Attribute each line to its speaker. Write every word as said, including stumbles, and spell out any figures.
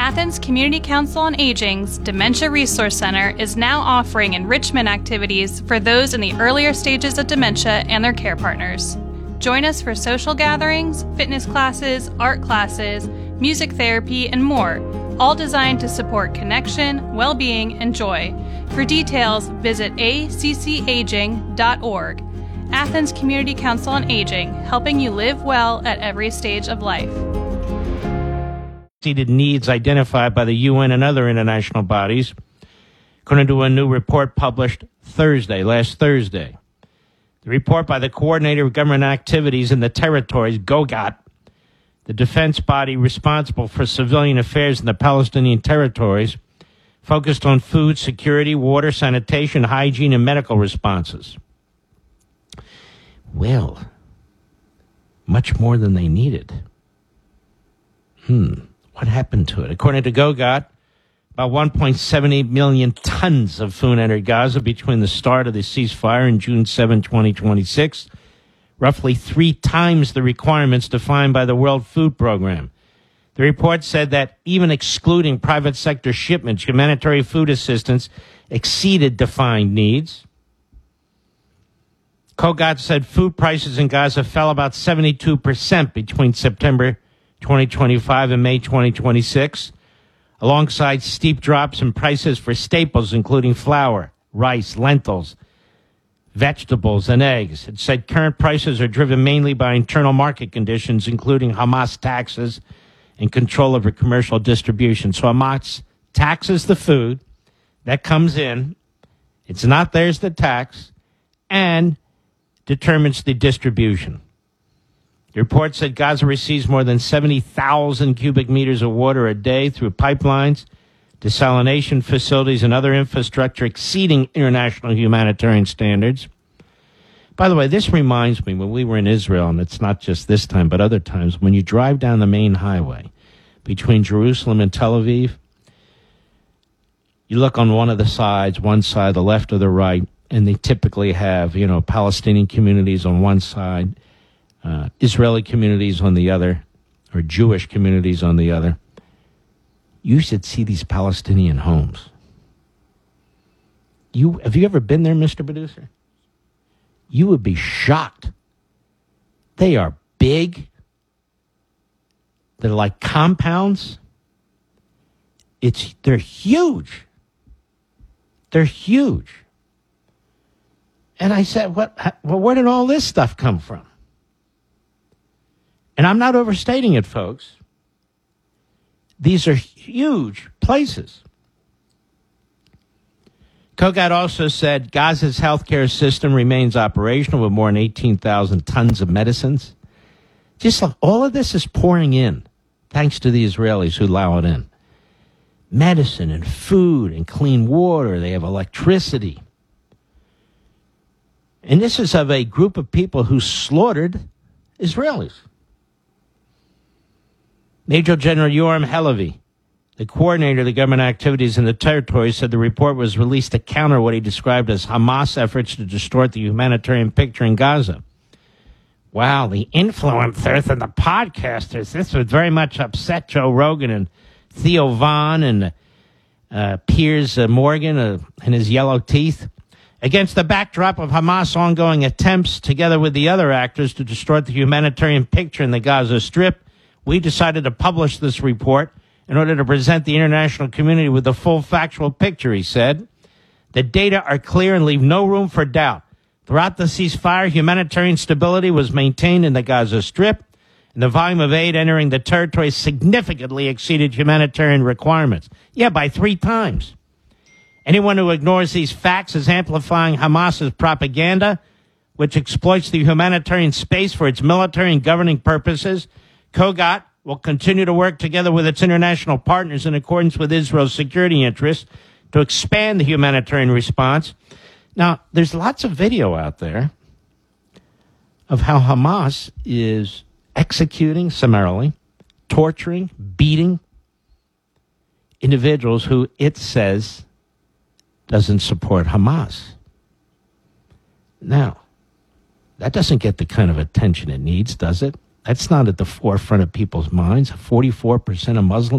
Speaker 1: Athens Community Council on Aging's Dementia Resource Center is now offering enrichment activities for those in the earlier stages of dementia and their care partners. Join us for social gatherings, fitness classes, art classes, music therapy, and more, all designed to support connection, well-being, and joy. For details, visit a c c aging dot org. Athens Community Council on Aging, helping you live well at every stage of life.
Speaker 2: Needs identified by the U N and other international bodies, according to a new report published Thursday, last Thursday. The report by the Coordinator of Government Activities in the Territories, GOGAT, the defense body responsible for civilian affairs in the Palestinian territories, focused on food security, water, sanitation, hygiene, and medical responses. Well, much more than they needed. Hmm. What happened to it? According to GOGAT, about one point seven eight million tons of food entered Gaza between the start of the ceasefire and June seventh, twenty twenty-six, roughly three times the requirements defined by the World Food Program. The report said that even excluding private sector shipments, humanitarian food assistance exceeded defined needs. GOGAT said food prices in Gaza fell about seventy-two percent between September twenty twenty-five and May twenty twenty-six, alongside steep drops in prices for staples including flour, rice, lentils, vegetables, and eggs. It said current prices are driven mainly by internal market conditions, including Hamas taxes and control over commercial distribution. So Hamas taxes the food that comes in. It's not theirs to tax, and determines the distribution. The report said Gaza receives more than seventy thousand cubic meters of water a day through pipelines, desalination facilities, and other infrastructure exceeding international humanitarian standards. By the way, this reminds me when we were in Israel, and it's not just this time, but other times, when you drive down the main highway between Jerusalem and Tel Aviv, you look on one of the sides, one side, the left or the right, and they typically have, you know, Palestinian communities on one side, uh, Israeli communities on the other, or Jewish communities on the other. You should see these Palestinian homes. You have you ever been there, Mister Producer? You would be shocked. They are big. They're like compounds. It's they're huge. They're huge. And I said, "What? Well, where did all this stuff come from?" And I'm not overstating it, folks. These are huge places. GOGAT also said Gaza's healthcare system remains operational with more than eighteen thousand tons of medicines. Just like all of this is pouring in, thanks to the Israelis who allow it in. Medicine and food and clean water. They have electricity. And this is of a group of people who slaughtered Israelis. Major General Yoram Halevi, the coordinator of the government activities in the territory, said the report was released to counter what he described as Hamas efforts to distort the humanitarian picture in Gaza. Wow, the influencers and the podcasters, this would very much upset Joe Rogan and Theo Vaughn and uh, Piers uh, Morgan uh, and his yellow teeth. Against the backdrop of Hamas' ongoing attempts, together with the other actors, to distort the humanitarian picture in the Gaza Strip, we decided to publish this report in order to present the international community with the full factual picture, he said. The data are clear and leave no room for doubt. Throughout the ceasefire, humanitarian stability was maintained in the Gaza Strip, and the volume of aid entering the territory significantly exceeded humanitarian requirements. Yeah, by three times. Anyone who ignores these facts is amplifying Hamas's propaganda, which exploits the humanitarian space for its military and governing purposes. GOGAT will continue to work together with its international partners in accordance with Israel's security interests to expand the humanitarian response. Now, there's lots of video out there of how Hamas is executing summarily, torturing, beating individuals who it says doesn't support Hamas. Now, that doesn't get the kind of attention it needs, does it? That's not at the forefront of people's minds. forty-four percent of Muslims